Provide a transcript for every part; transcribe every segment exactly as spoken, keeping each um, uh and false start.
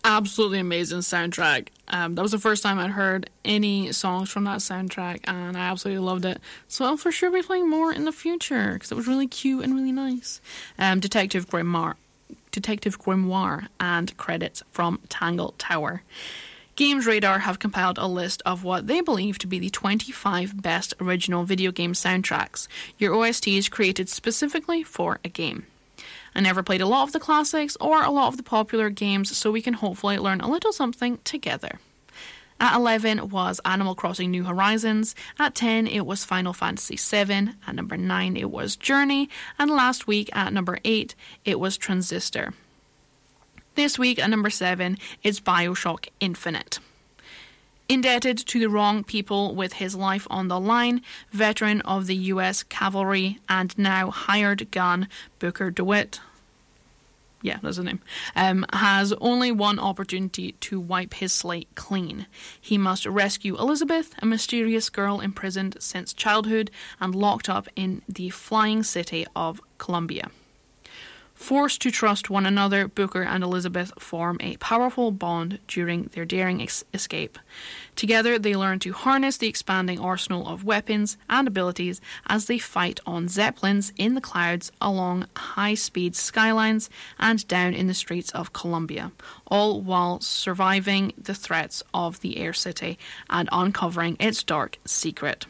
Absolutely amazing soundtrack. Um, that was the first time I'd heard any songs from that soundtrack, and I absolutely loved it. So I'll for sure be playing more in the future because it was really cute and really nice. Um, Detective Grimoire, Detective Grimoire, and credits from Tangle Tower. Games Radar have compiled a list of what they believe to be the twenty-five best original video game soundtracks, your O S Ts created specifically for a game. I never played a lot of the classics or a lot of the popular games, so we can hopefully learn a little something together. At eleven was Animal Crossing New Horizons, at ten it was Final Fantasy seven, at number nine it was Journey, and last week at number eight it was Transistor. This week at number seven is BioShock Infinite. Indebted to the wrong people with his life on the line, veteran of the U S Cavalry and now hired gun Booker DeWitt, yeah, that's his name, um, has only one opportunity to wipe his slate clean. He must rescue Elizabeth, a mysterious girl imprisoned since childhood and locked up in the flying city of Columbia. Forced to trust one another, Booker and Elizabeth form a powerful bond during their daring ex- escape. Together, they learn to harness the expanding arsenal of weapons and abilities as they fight on zeppelins in the clouds, along high-speed skylines, and down in the streets of Columbia, all while surviving the threats of the Air City and uncovering its dark secret.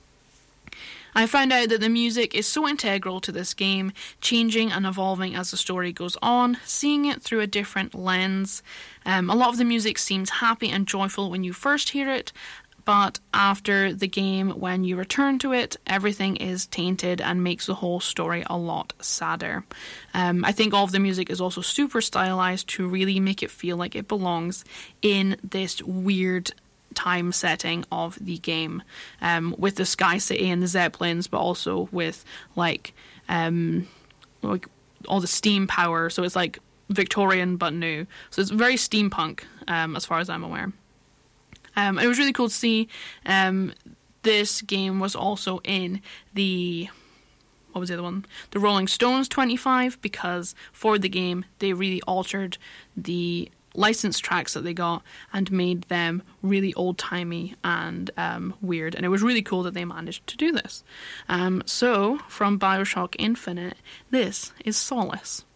I found out that the music is so integral to this game, changing and evolving as the story goes on, seeing it through a different lens. Um, a lot of the music seems happy and joyful when you first hear it, but after the game, when you return to it, everything is tainted and makes the whole story a lot sadder. Um, I think all of the music is also super stylized to really make it feel like it belongs in this weird time setting of the game, um, with the Sky City and the Zeppelins, but also with like um, like all the steam power. So it's like Victorian but new. So it's very steampunk, um, as far as I'm aware. Um, it was really cool to see. Um, this game was also in the what was the other one? The Rolling Stones twenty-five, because for the game they really altered the licensed tracks that they got and made them really old-timey and um, weird, and it was really cool that they managed to do this. Um, so, from BioShock Infinite, this is Solace.